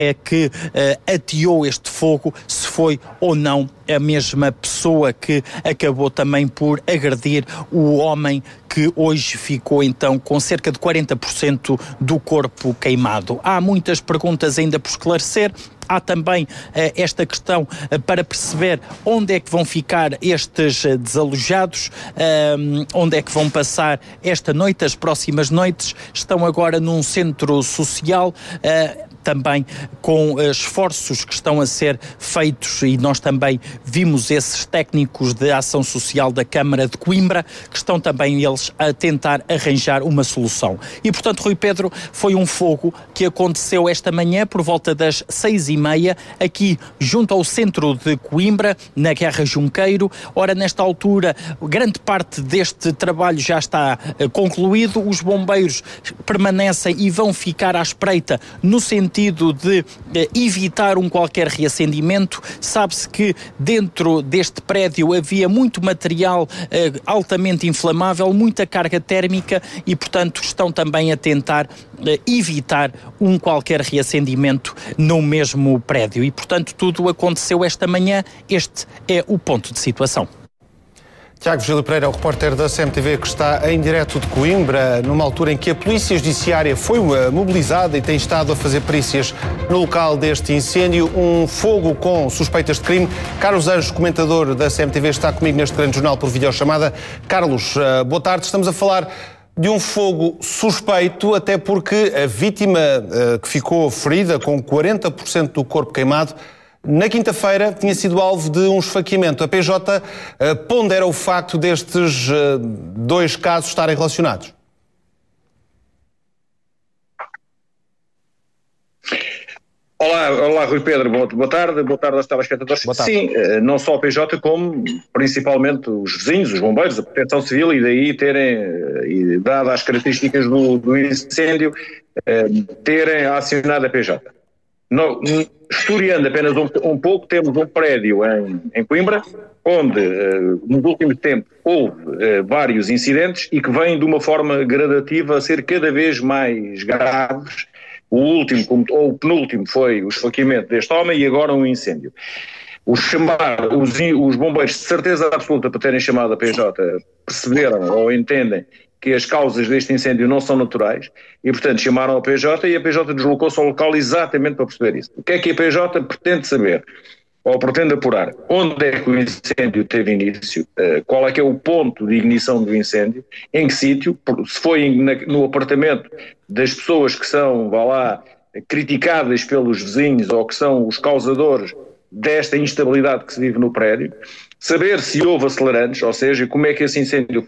é que ateou este fogo, se foi ou não a mesma pessoa que acabou também por agredir o homem que hoje ficou então com cerca de 40% do corpo queimado. Há muitas perguntas ainda por esclarecer. Há também esta questão para perceber onde é que vão ficar estes desalojados, onde é que vão passar esta noite, as próximas noites. Estão agora num centro social, também com esforços que estão a ser feitos, e nós também vimos esses técnicos de ação social da Câmara de Coimbra, que estão também eles a tentar arranjar uma solução. E, portanto, Rui Pedro, foi um fogo que aconteceu esta manhã por volta das 6h30, aqui junto ao centro de Coimbra, na Guerra Junqueiro. Ora, nesta altura, grande parte deste trabalho já está concluído, os bombeiros permanecem e vão ficar à espreita no sentido de evitar qualquer reacendimento. Sabe-se que dentro deste prédio havia muito material altamente inflamável, muita carga térmica e, portanto, estão também a tentar evitar qualquer reacendimento no mesmo prédio. E, portanto, tudo aconteceu esta manhã. Este é o ponto de situação. Tiago Virgílio Pereira, o repórter da CMTV, que está em direto de Coimbra, numa altura em que a Polícia Judiciária foi mobilizada e tem estado a fazer perícias no local deste incêndio. Um fogo com suspeitas de crime. Carlos Anjos, comentador da CMTV, está comigo neste grande jornal por videochamada. Carlos, boa tarde. Estamos a falar de um fogo suspeito, até porque a vítima que ficou ferida, com 40% do corpo queimado, na quinta-feira tinha sido alvo de um esfaqueamento. A PJ pondera o facto destes dois casos estarem relacionados. Olá Rui Pedro, boa tarde aos telespectadores. Sim, não só a PJ, como principalmente os vizinhos, os bombeiros, a Proteção Civil, e daí terem, dadas as características do incêndio, terem acionado a PJ. Historiando apenas um pouco, temos um prédio em Coimbra, onde nos últimos tempos houve vários incidentes e que vêm de uma forma gradativa a ser cada vez mais graves. O último, ou o penúltimo, foi o esfaqueamento deste homem e agora um incêndio. Os bombeiros, de certeza absoluta, para terem chamado a PJ, perceberam ou entendem que as causas deste incêndio não são naturais e, portanto, chamaram a PJ e a PJ deslocou-se ao local exatamente para perceber isso. O que é que a PJ pretende saber? Ou pretende apurar? Onde é que o incêndio teve início? Qual é que é o ponto de ignição do incêndio? Em que sítio? Se foi no apartamento das pessoas que são, criticadas pelos vizinhos ou que são os causadores desta instabilidade que se vive no prédio. Saber se houve acelerantes, ou seja, como é que esse incêndio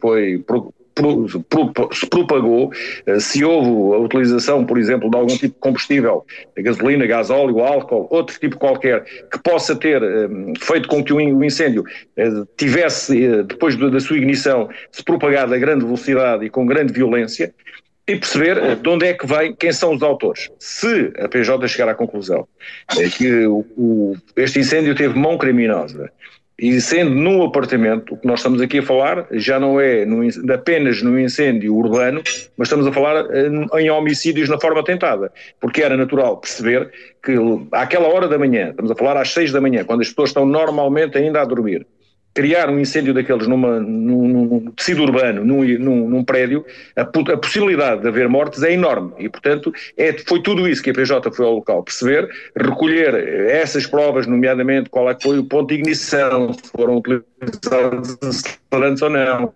se propagou, se houve a utilização, por exemplo, de algum tipo de combustível, gasolina, gasóleo, álcool, outro tipo qualquer, que possa ter feito com que o incêndio tivesse, depois da sua ignição, se propagado a grande velocidade e com grande violência, e perceber de onde é que vem, quem são os autores. Se a PJ chegar à conclusão que este incêndio teve mão criminosa, e sendo num apartamento, o que nós estamos aqui a falar já não é apenas num incêndio urbano, mas estamos a falar em homicídios na forma tentada, porque era natural perceber que àquela hora da manhã, estamos a falar às 6 da manhã, quando as pessoas estão normalmente ainda a dormir, criar um incêndio daqueles num tecido urbano, num prédio, a possibilidade de haver mortes é enorme e, portanto, foi tudo isso que a PJ foi ao local perceber, recolher essas provas, nomeadamente qual é que foi o ponto de ignição, se foram utilizados acelerantes ou não,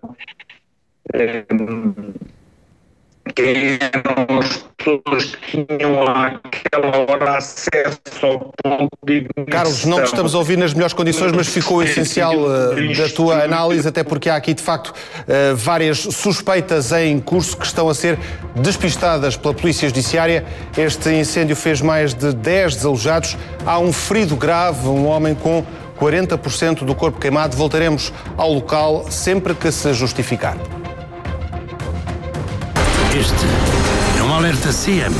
quem eram as pessoas que tinham àquela hora acesso ao ponto de ignição. Carlos, não te estamos a ouvir nas melhores condições, mas ficou essencial da tua análise, até porque há aqui, de facto, várias suspeitas em curso que estão a ser despistadas pela Polícia Judiciária. Este incêndio fez mais de 10 desalojados. Há um ferido grave, um homem com 40% do corpo queimado. Voltaremos ao local sempre que se justificar. Este é um alerta CM.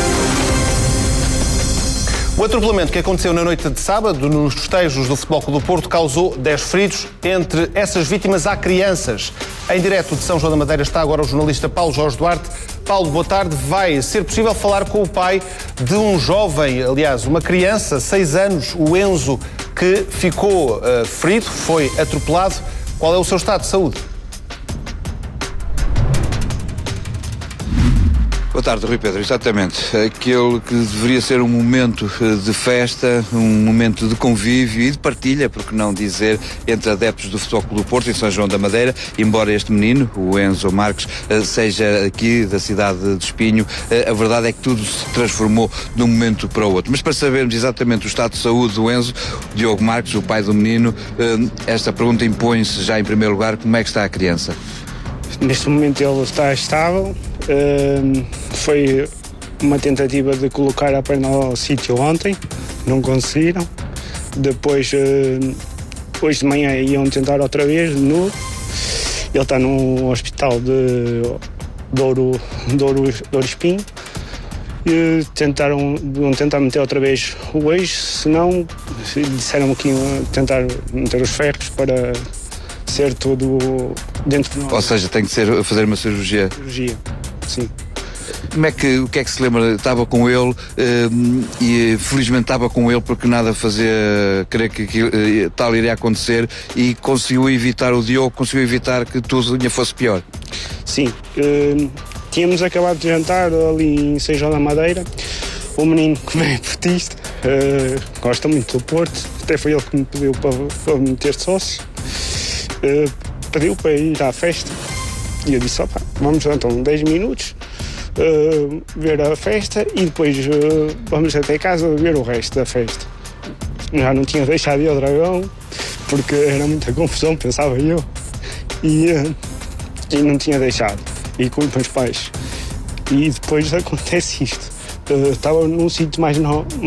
O atropelamento que aconteceu na noite de sábado nos festejos do Futebol Clube do Porto causou 10 feridos. Entre essas vítimas há crianças. Em direto de São João da Madeira está agora o jornalista Paulo Jorge Duarte. Paulo, boa tarde. Vai ser possível falar com o pai de um jovem, aliás, uma criança, 6 anos, o Enzo, que ficou ferido, foi atropelado. Qual é o seu estado de saúde? Boa tarde, Rui Pedro. Exatamente. Aquele que deveria ser um momento de festa, um momento de convívio e de partilha, por que não dizer, entre adeptos do Futebol Clube do Porto em São João da Madeira, embora este menino, o Enzo Marques, seja aqui da cidade de Espinho, a verdade é que tudo se transformou de um momento para o outro. Mas para sabermos exatamente o estado de saúde do Enzo, Diogo Marques, o pai do menino, esta pergunta impõe-se já em primeiro lugar: como é que está a criança? Neste momento ele está estável. Foi uma tentativa de colocar a perna ao sítio ontem, não conseguiram. Depois, hoje de manhã iam tentar outra vez, de novo. Ele está no hospital de Douro Espinho. Vão tentar meter outra vez o eixo, senão disseram que iam tentar meter os ferros para ser tudo dentro de nós. Ou seja, tem que fazer uma cirurgia. Cirurgia, sim. O que é que se lembra? Estava com ele e felizmente estava com ele porque nada fazia crer que tal iria acontecer, e conseguiu evitar, o Diogo conseguiu evitar que tudo ainda fosse pior. Sim, tínhamos acabado de jantar ali em São João da Madeira. O menino, que é portista, gosta muito do Porto, até foi ele que me pediu para meter sócio. Pediu para ir à festa e eu disse: opa, vamos então 10 minutos ver a festa e depois vamos até casa ver o resto da festa. Já não tinha deixado ir ao Dragão porque era muita confusão, pensava eu, e não tinha deixado, e com os meus pais. E depois acontece isto. Estava num sítio mais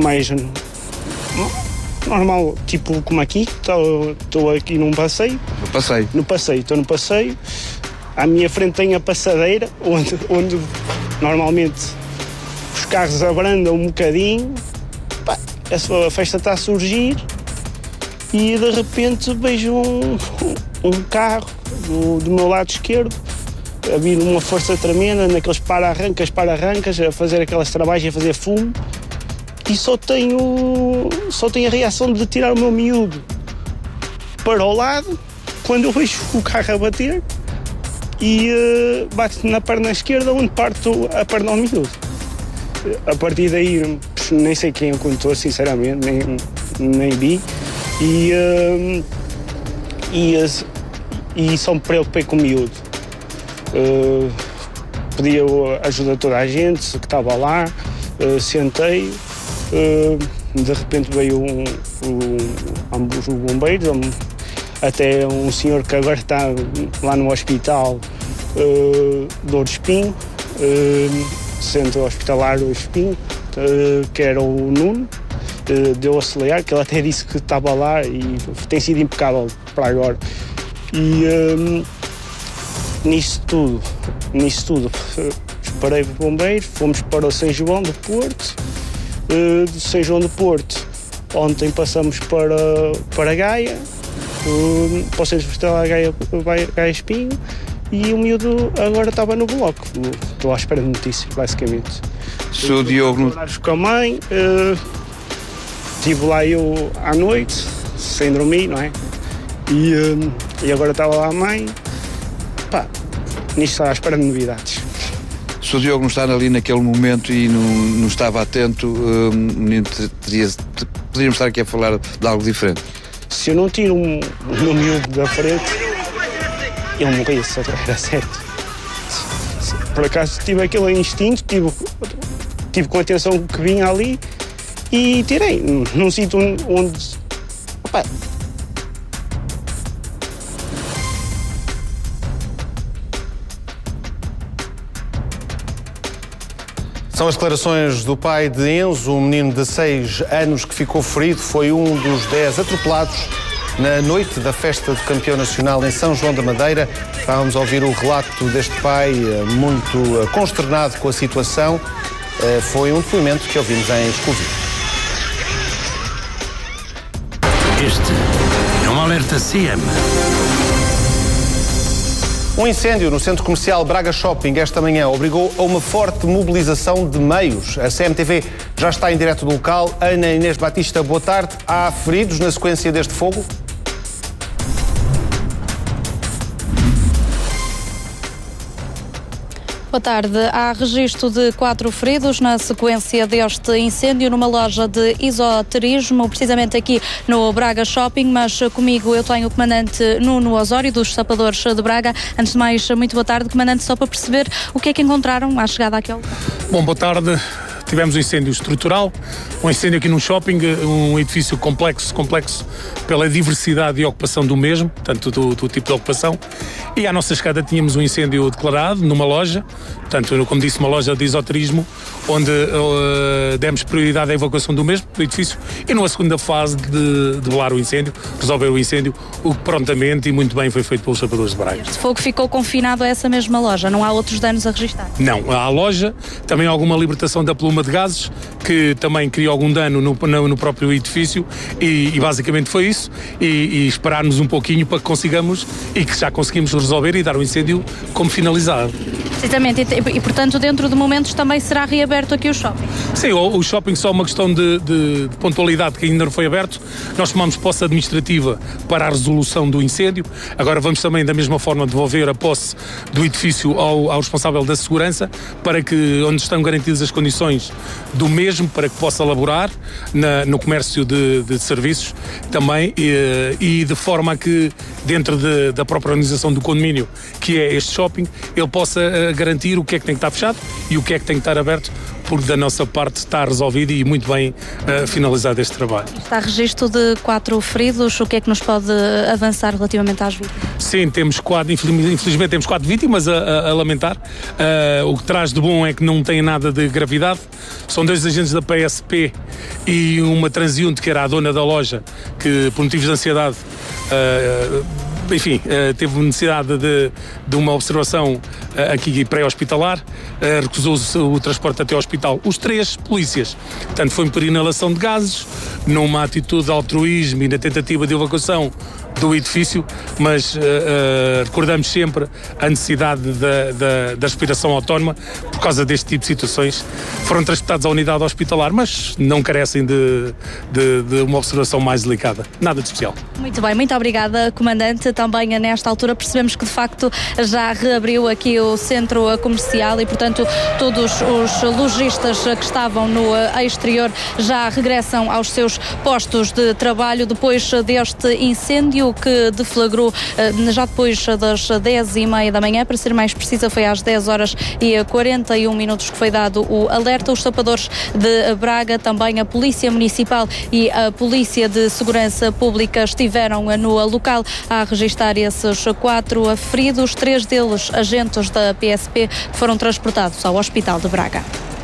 normal, tipo como aqui. Estou aqui num passeio. Estou no passeio. À minha frente tem a passadeira, onde normalmente os carros abrandam um bocadinho. Pá, a festa está a surgir e de repente vejo um carro do meu lado esquerdo a vir uma força tremenda, naqueles para-arrancas, a fazer aquelas travagens, a fazer fumo. E só tenho a reação de tirar o meu miúdo para o lado quando eu vejo o carro a bater e bate na perna esquerda, onde parto a perna ao miúdo. A partir daí nem sei quem o contou, sinceramente, nem vi. E só me preocupei com o miúdo. Pedi ajuda a toda a gente que estava lá, sentei. De repente veio os bombeiros, até um senhor que agora está lá no hospital Douro Espinho, centro hospitalar do Espinho, que era o Nuno, deu auxiliar, que ele até disse que estava lá e tem sido impecável para agora. E nisso tudo parei os bombeiros, fomos para o São João do Porto. De São João do Porto, ontem passamos para Gaia, para o centro hospitalar Gaia Espinho, e o miúdo agora estava no bloco. Estou à espera de notícias, basicamente. Se o Diogo com a mãe, estive lá eu à noite, sem dormir, não é? E agora estava lá a mãe. Pá, nisto está à espera de novidades. Se o Diogo não está ali naquele momento e não estava atento, poderíamos estar aqui a falar de algo diferente. Se eu não tiro o meu miúdo da frente, ele morria, só era certo. Por acaso tive aquele instinto, tive com a atenção que vinha ali e tirei num sítio onde... Opa, São as declarações do pai de Enzo, um menino de 6 anos que ficou ferido. Foi um dos 10 atropelados na noite da festa do campeão nacional em São João da Madeira. Vamos ouvir o relato deste pai, muito consternado com a situação. Foi um depoimento que ouvimos em exclusivo. Este é um alerta CM. Um incêndio no centro comercial Braga Shopping esta manhã obrigou a uma forte mobilização de meios. A CMTV já está em direto do local. Ana Inês Batista, boa tarde. Há feridos na sequência deste fogo? Boa tarde. Há registro de 4 feridos na sequência deste incêndio numa loja de esoterismo, precisamente aqui no Braga Shopping, mas comigo eu tenho o comandante Nuno Osório, dos Sapadores de Braga. Antes de mais, muito boa tarde, comandante, só para perceber o que é que encontraram à chegada aqui ao local. Bom, boa tarde. Tivemos um incêndio estrutural, um incêndio aqui num shopping, um edifício complexo pela diversidade e ocupação do mesmo, portanto do tipo de ocupação. E à nossa chegada tínhamos um incêndio declarado numa loja, portanto, como disse, uma loja de esoterismo, onde demos prioridade à evacuação do mesmo, do edifício, e numa segunda fase de velar o incêndio, resolver o incêndio, o que prontamente e muito bem foi feito pelos Sapadores de Braga. Este fogo ficou confinado a essa mesma loja, não há outros danos a registrar? Não, há a loja, também há alguma libertação da pluma de gases, que também criou algum dano no próprio edifício, e basicamente foi isso, e esperarmos um pouquinho para que consigamos, e que já conseguimos resolver e dar o incêndio como finalizado. Precisamente, e portanto dentro de momentos também será reaberto aqui o shopping? Sim, o shopping só uma questão de pontualidade, que ainda não foi aberto. Nós tomamos posse administrativa para a resolução do incêndio, agora vamos também da mesma forma devolver a posse do edifício ao responsável da segurança, para que, onde estão garantidas as condições do mesmo, para que possa laborar no comércio de serviços também, e de forma a que dentro da própria organização do condomínio, que é este shopping, ele possa garantir o que é que tem que estar fechado e o que é que tem que estar aberto, porque da nossa parte está resolvido e muito bem finalizado este trabalho. Está registro de 4 feridos, o que é que nos pode avançar relativamente às vítimas? Sim, temos 4, infelizmente temos 4 vítimas a lamentar. O que traz de bom é que não tem nada de gravidade. São 2 agentes da PSP e uma transeunte que era a dona da loja, que por motivos de ansiedade teve necessidade de uma observação aqui pré-hospitalar, recusou-se o transporte até ao hospital. Os 3 polícias, portanto, foi por inalação de gases, numa atitude de altruísmo e na tentativa de evacuação do edifício, mas recordamos sempre a necessidade da respiração autónoma por causa deste tipo de situações. Foram transportados à unidade hospitalar, mas não carecem de uma observação mais delicada. Nada de especial. Muito bem, muito obrigada, comandante. Também nesta altura percebemos que de facto já reabriu aqui o centro comercial e, portanto, todos os lojistas que estavam no exterior já regressam aos seus postos de trabalho depois deste incêndio que deflagrou já depois das 10h30 da manhã, para ser mais precisa foi às 10h41 que foi dado o alerta. Os Sapadores de Braga, também a Polícia Municipal e a Polícia de Segurança Pública estiveram no local a registrar esses 4 feridos, 3 deles agentes da PSP que foram transportados ao Hospital de Braga.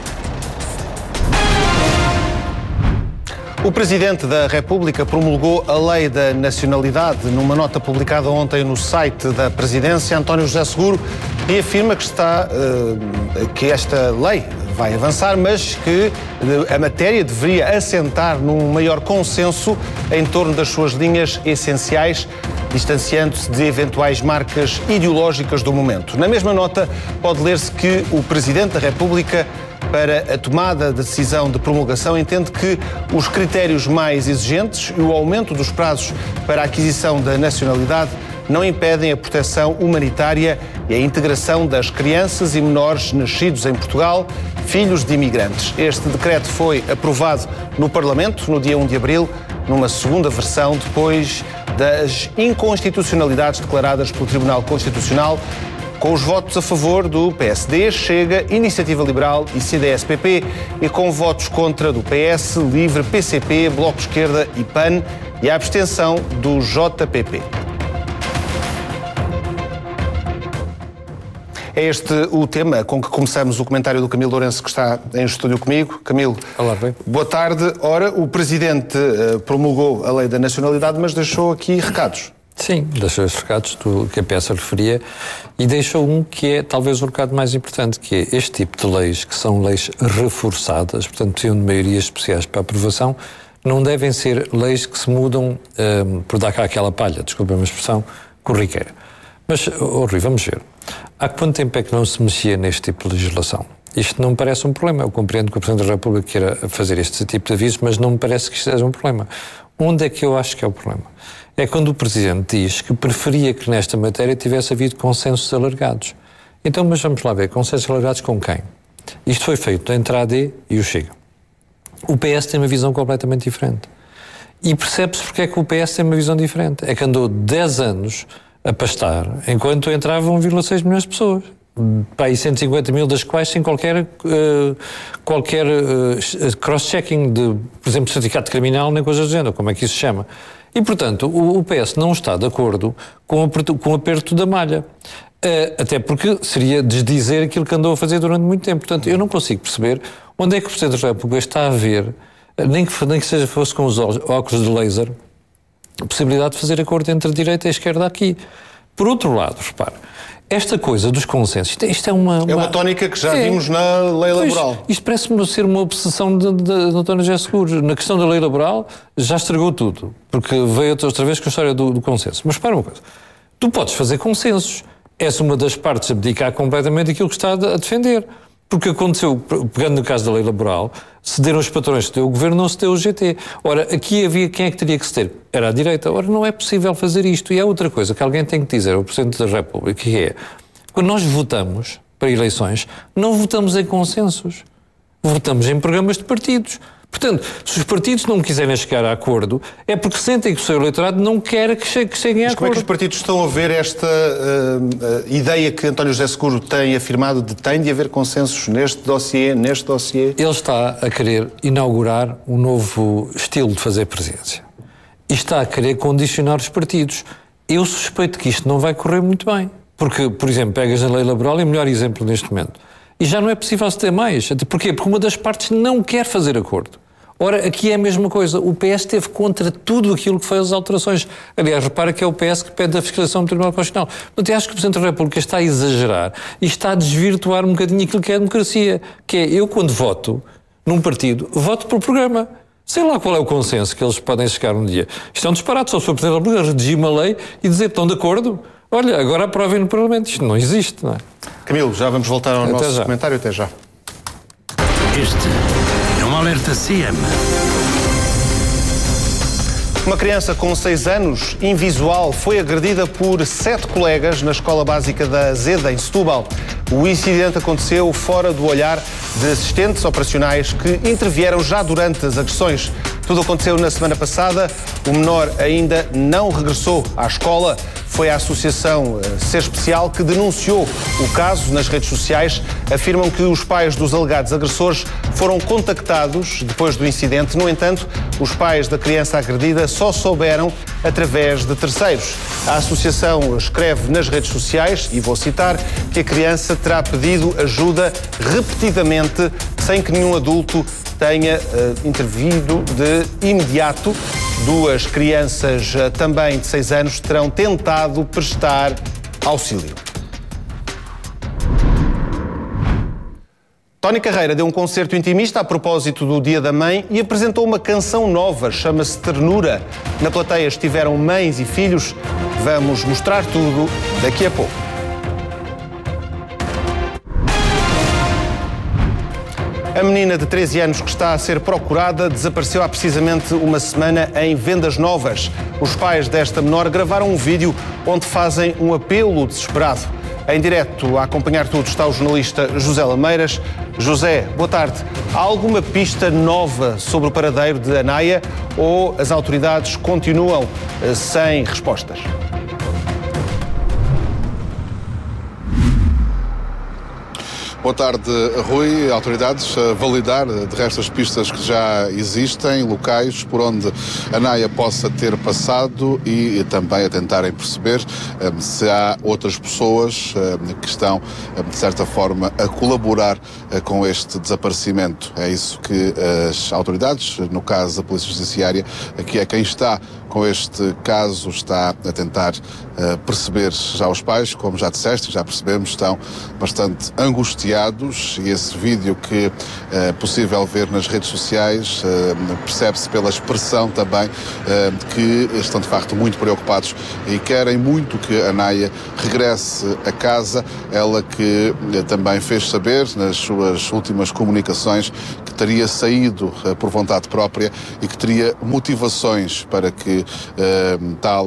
O Presidente da República promulgou a Lei da Nacionalidade. Numa nota publicada ontem no site da Presidência, António José Seguro reafirma que esta lei vai avançar, mas que a matéria deveria assentar num maior consenso em torno das suas linhas essenciais, distanciando-se de eventuais marcas ideológicas do momento. Na mesma nota, pode ler-se que o Presidente da República, para a tomada de decisão de promulgação, entende que os critérios mais exigentes e o aumento dos prazos para a aquisição da nacionalidade não impedem a proteção humanitária e a integração das crianças e menores nascidos em Portugal, filhos de imigrantes. Este decreto foi aprovado no Parlamento no dia 1 de abril, numa segunda versão, depois das inconstitucionalidades declaradas pelo Tribunal Constitucional, com os votos a favor do PSD, Chega, Iniciativa Liberal e CDS-PP, e com votos contra do PS, Livre, PCP, Bloco de Esquerda e PAN, e a abstenção do JPP. É este o tema com que começamos o comentário do Camilo Lourenço, que está em estúdio comigo. Camilo, olá, bem. Boa tarde. Ora, o Presidente promulgou a Lei da Nacionalidade, mas deixou aqui recados. Sim, deixou os recados do que a peça referia e deixou um que é talvez o recado mais importante, que é este tipo de leis, que são leis reforçadas, portanto precisam de maiorias especiais para aprovação, não devem ser leis que se mudam por dar cá aquela palha, desculpa a minha expressão, corriqueira. Mas, Rui, vamos ver. Há quanto tempo é que não se mexia neste tipo de legislação? Isto não me parece um problema. Eu compreendo que o Presidente da República queira fazer este tipo de aviso, mas não me parece que isto seja um problema. Onde é que eu acho que é o problema? É quando o Presidente diz que preferia que nesta matéria tivesse havido consensos alargados. Então, mas vamos lá ver, consensos alargados com quem? Isto foi feito entre a AD e o Chega. O PS tem uma visão completamente diferente. E percebe-se porque é que o PS tem uma visão diferente. É que andou 10 anos a pastar, enquanto entravam 1,6 milhões de pessoas. Para aí 150 mil, das quais sem qualquer cross-checking de, por exemplo, certificado criminal, nem coisa do género, como é que isso se chama. E, portanto, o PS não está de acordo com o aperto da malha. Até porque seria desdizer aquilo que andou a fazer durante muito tempo. Portanto, eu não consigo perceber onde é que o Presidente da República está a ver, nem que fosse com os óculos de laser, a possibilidade de fazer acordo entre a direita e a esquerda aqui. Por outro lado, repare, esta coisa dos consensos, isto é uma... É uma tónica que já vimos na lei laboral. Isto parece-me ser uma obsessão da Dona José Seguro. Na questão da lei laboral já estragou tudo, porque veio outra vez com a história do consenso. Mas repara uma coisa, tu podes fazer consensos, és uma das partes a abdicar completamente aquilo que está a defender. Porque aconteceu, pegando no caso da lei laboral, cederam os patrões, cedeu o governo, não cedeu o GT. Ora, aqui havia quem é que teria que ceder? Era a direita. Ora, não é possível fazer isto. E há outra coisa que alguém tem que dizer ao Presidente da República, que é, quando nós votamos para eleições, não votamos em consensos. Votamos em programas de partidos. Portanto, se os partidos não quiserem chegar a acordo, é porque sentem que o seu eleitorado não quer que cheguem a acordo. Como é que os partidos estão a ver esta ideia que António José Seguro tem afirmado de tem de haver consensos neste dossiê? Ele está a querer inaugurar um novo estilo de fazer presidência. E está a querer condicionar os partidos. Eu suspeito que isto não vai correr muito bem. Porque, por exemplo, pegas a lei laboral, é o melhor exemplo neste momento. E já não é possível se ter mais. Porquê? Porque uma das partes não quer fazer acordo. Ora, aqui é a mesma coisa. O PS esteve contra tudo aquilo que foi as alterações. Aliás, repara que é o PS que pede a fiscalização do Tribunal Constitucional. Mas eu acho que o Presidente da República está a exagerar e está a desvirtuar um bocadinho aquilo que é a democracia. Que é, eu quando voto num partido, voto por programa. Sei lá qual é o consenso que eles podem chegar um dia. Isto é um disparate. Só se o Presidente da República redigir uma lei e dizer estão de acordo. Olha, agora aprovem no Parlamento. Isto não existe, não é? Camilo, já vamos voltar ao nosso comentário. Até já. Este é um alerta CM. Uma criança com 6 anos, invisual, foi agredida por 7 colegas na Escola Básica da Azeda, em Setúbal. O incidente aconteceu fora do olhar de assistentes operacionais que intervieram já durante as agressões. Tudo aconteceu na semana passada. O menor ainda não regressou à escola. Foi a Associação Ser Especial que denunciou o caso nas redes sociais. Afirmam que os pais dos alegados agressores foram contactados depois do incidente. No entanto, os pais da criança agredida só souberam através de terceiros. A associação escreve nas redes sociais, e vou citar, que a criança terá pedido ajuda repetidamente sem que nenhum adulto tenha intervido de imediato. 2 crianças também de 6 anos terão tentado prestar auxílio. Tony Carreira deu um concerto intimista a propósito do Dia da Mãe e apresentou uma canção nova, chama-se Ternura. Na plateia estiveram mães e filhos. Vamos mostrar tudo daqui a pouco. A menina de 13 anos que está a ser procurada desapareceu há precisamente uma semana em Vendas Novas. Os pais desta menor gravaram um vídeo onde fazem um apelo desesperado. Em direto a acompanhar tudo está o jornalista José Lameiras. José, boa tarde. Há alguma pista nova sobre o paradeiro de Anaia ou as autoridades continuam sem respostas? Boa tarde, Rui. Autoridades a validar, de resto, as pistas que já existem, locais por onde a Anaia possa ter passado e também a tentarem perceber se há outras pessoas que estão, de certa forma, a colaborar com este desaparecimento. É isso que as autoridades, no caso a Polícia Judiciária, que é quem está com este caso, está a tentar perceber. Já os pais, como já disseste, já percebemos, estão bastante angustiados bloqueados, e esse vídeo que é possível ver nas redes sociais percebe-se pela expressão também que estão de facto muito preocupados e querem muito que a Naya regresse a casa, ela que também fez saber nas suas últimas comunicações que teria saído por vontade própria e que teria motivações para que tal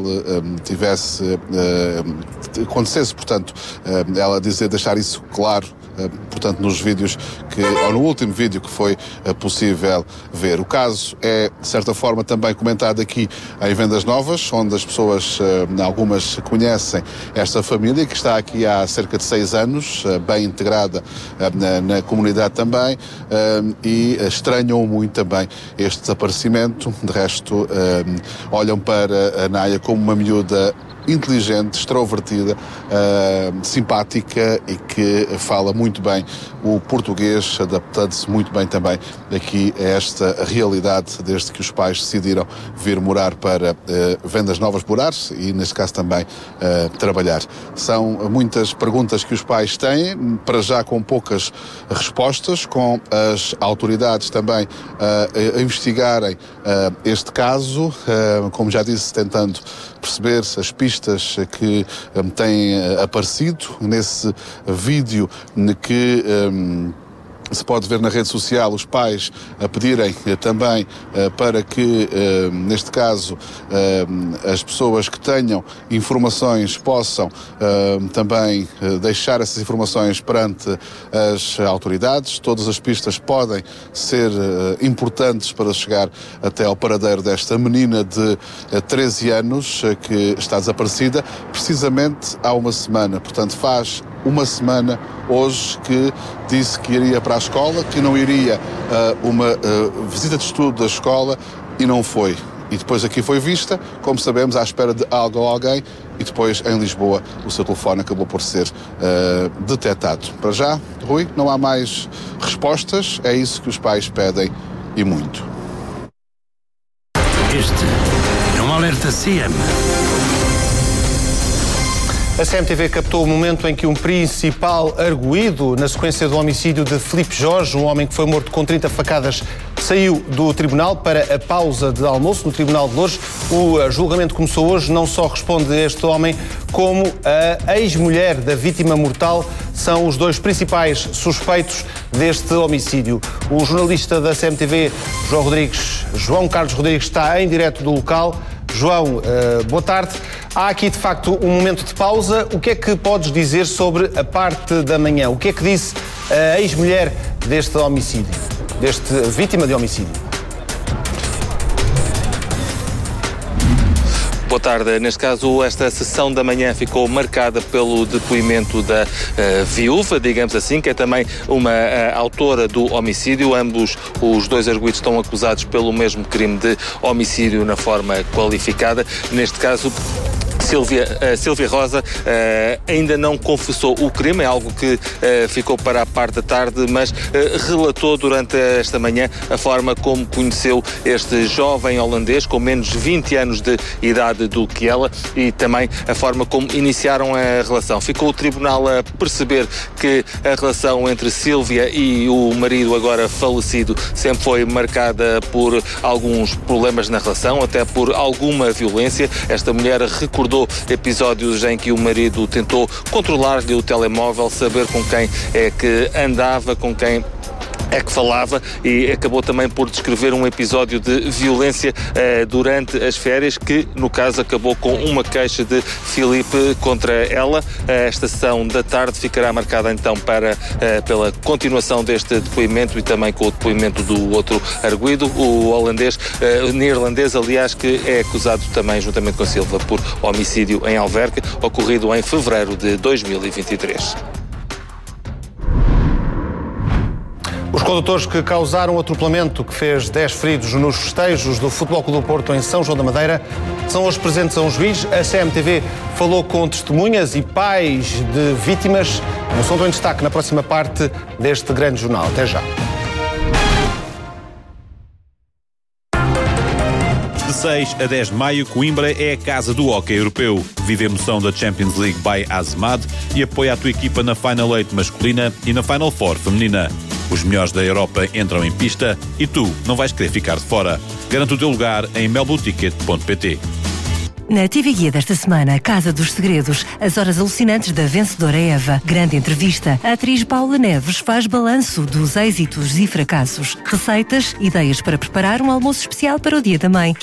acontecesse, portanto, ela deixar isso claro, portanto, nos vídeos ou no último vídeo que foi possível ver. O caso é, de certa forma, também comentado aqui em Vendas Novas, onde as pessoas, algumas conhecem esta família, que está aqui há cerca de 6 anos, bem integrada na comunidade também, e estranham muito também este desaparecimento. De resto, olham para a Naya como uma miúda inteligente, extrovertida, simpática e que fala muito bem o português, adaptando-se muito bem também aqui a esta realidade desde que os pais decidiram vir morar para Vendas Novas morar e, neste caso, também trabalhar. São muitas perguntas que os pais têm, para já com poucas respostas, com as autoridades também a investigarem este caso, como já disse, tentando perceber as pistas que têm aparecido nesse vídeo que se pode ver na rede social os pais a pedirem também para que, neste caso, as pessoas que tenham informações possam também deixar essas informações perante as autoridades. Todas as pistas podem ser importantes para chegar até ao paradeiro desta menina de 13 anos que está desaparecida precisamente há uma semana. Portanto, faz uma semana hoje que disse que iria para a escola, que não iria uma visita de estudo da escola e não foi. E depois aqui foi vista, como sabemos, à espera de algo ou alguém, e depois em Lisboa o seu telefone acabou por ser detectado. Para já, Rui, não há mais respostas, é isso que os pais pedem e muito. Este é um alerta CM. A CMTV captou o momento em que um principal arguido na sequência do homicídio de Filipe Jorge, um homem que foi morto com 30 facadas, saiu do tribunal para a pausa de almoço no Tribunal de Loures. O julgamento começou hoje. Não só responde este homem, como a ex-mulher da vítima mortal são os dois principais suspeitos deste homicídio. O jornalista da CMTV, João Carlos Rodrigues, está em direto do local. João, boa tarde. Há aqui, de facto, um momento de pausa. O que é que podes dizer sobre a parte da manhã? O que é que disse a ex-mulher deste homicídio, deste vítima de homicídio? Boa tarde. Neste caso, esta sessão da manhã ficou marcada pelo depoimento da viúva, digamos assim, que é também uma autora do homicídio. Ambos os dois arguidos estão acusados pelo mesmo crime de homicídio na forma qualificada. Neste caso, Sílvia Rosa ainda não confessou o crime, é algo que ficou para a parte da tarde, mas relatou durante esta manhã a forma como conheceu este jovem holandês com menos de 20 anos de idade do que ela e também a forma como iniciaram a relação. Ficou o tribunal a perceber que a relação entre Sílvia e o marido agora falecido sempre foi marcada por alguns problemas na relação, até por alguma violência. Esta mulher recordou episódios em que o marido tentou controlar-lhe o telemóvel, saber com quem é que andava, com quem é que falava, e acabou também por descrever um episódio de violência durante as férias, que no caso acabou com uma queixa de Filipe contra ela. Esta sessão da tarde ficará marcada então pela continuação deste depoimento e também com o depoimento do outro arguido, o neerlandês, aliás, que é acusado também, juntamente com a Silva, por homicídio em Alverca, ocorrido em fevereiro de 2023. Os condutores que causaram o atropelamento que fez 10 feridos nos festejos do Futebol Clube do Porto em São João da Madeira são hoje presentes a um juiz. A CMTV falou com testemunhas e pais de vítimas. Um som em destaque na próxima parte deste grande jornal. Até já. De 6 a 10 de maio, Coimbra é a casa do hóquei europeu. Vive a emoção da Champions League by Azemad e apoia a tua equipa na Final 8 masculina e na Final 4 feminina. Os melhores da Europa entram em pista e tu não vais querer ficar de fora. Garanta o teu lugar em melboticket.pt. Na TV Guia desta semana, Casa dos Segredos, as horas alucinantes da vencedora Eva. Grande entrevista. A atriz Paula Neves faz balanço dos êxitos e fracassos. Receitas, ideias para preparar um almoço especial para o Dia da Mãe.